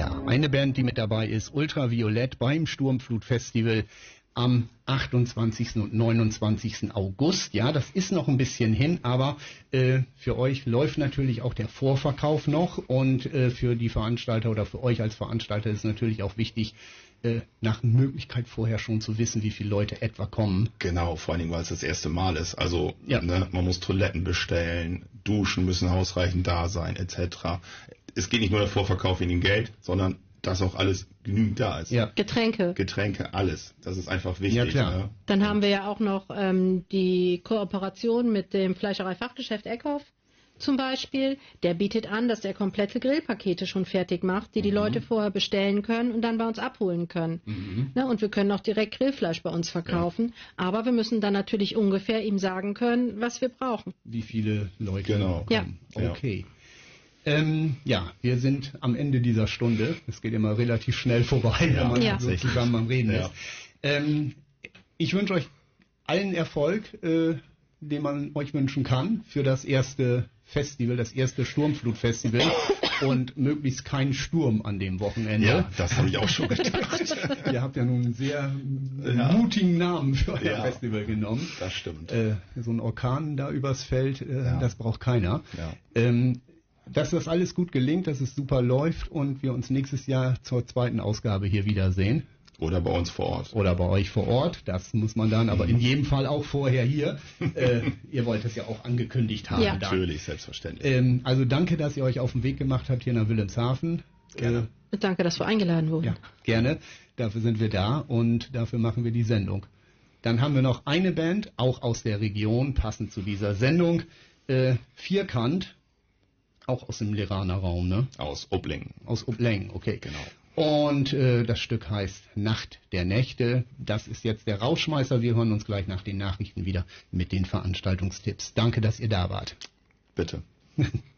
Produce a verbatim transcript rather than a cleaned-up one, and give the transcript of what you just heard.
Ja, eine Band, die mit dabei ist, Ultraviolett beim Sturmflut-Festival am achtundzwanzigsten und neunundzwanzigsten August. Ja, das ist noch ein bisschen hin, aber äh, für euch läuft natürlich auch der Vorverkauf noch und äh, für die Veranstalter oder für euch als Veranstalter ist natürlich auch wichtig, äh, nach Möglichkeit vorher schon zu wissen, wie viele Leute etwa kommen. Genau, vor allen Dingen, weil es das erste Mal ist. Also ja. ne, man muss Toiletten bestellen, Duschen müssen ausreichend da sein, et cetera. Es geht nicht nur der Vorverkauf wegen Geld, sondern dass auch alles genügend da ist. Ja. Getränke. Getränke, alles. Das ist einfach wichtig. Ja, klar. Ne? Dann haben wir ja auch noch ähm, die Kooperation mit dem Fleischerei-Fachgeschäft Eckhoff zum Beispiel. Der bietet an, dass er komplette Grillpakete schon fertig macht, die die mhm. Leute vorher bestellen können und dann bei uns abholen können. Mhm. Ne, und wir können auch direkt Grillfleisch bei uns verkaufen. Ja. Aber wir müssen dann natürlich ungefähr ihm sagen können, was wir brauchen. Wie viele Leute genau. kommen. Ja. Okay. Ähm, ja, wir sind am Ende dieser Stunde. Es geht immer relativ schnell vorbei, ja, wenn man ja. so zusammen am Reden ja. ist. Ähm, ich wünsche euch allen Erfolg, äh, den man euch wünschen kann für das erste Festival, das erste Sturmflut-Festival und möglichst kein Sturm an dem Wochenende. Ja, das habe ich auch schon gedacht. Ihr habt ja nun einen sehr ja. mutigen Namen für euer ja, Festival genommen. Das stimmt. Äh, so ein Orkan da übers Feld, äh, ja. das braucht keiner. Ja. Ähm, Dass das alles gut gelingt, dass es super läuft und wir uns nächstes Jahr zur zweiten Ausgabe hier wiedersehen. Oder bei uns vor Ort. Oder bei euch vor Ort. Das muss man dann, aber in jedem Fall auch vorher hier. äh, ihr wollt es ja auch angekündigt haben. Ja, natürlich, selbstverständlich. Ähm, also danke, dass ihr euch auf den Weg gemacht habt hier nach Wilhelmshaven. Gerne. Äh, danke, dass wir eingeladen wurden. Ja, gerne. Dafür sind wir da und dafür machen wir die Sendung. Dann haben wir noch eine Band, auch aus der Region, passend zu dieser Sendung. Äh, Vierkant. Auch aus dem Leraner Raum, ne? Aus Oblingen. Aus Oblingen, okay. Genau. Und äh, das Stück heißt Nacht der Nächte. Das ist jetzt der Rausschmeißer. Wir hören uns gleich nach den Nachrichten wieder mit den Veranstaltungstipps. Danke, dass ihr da wart. Bitte.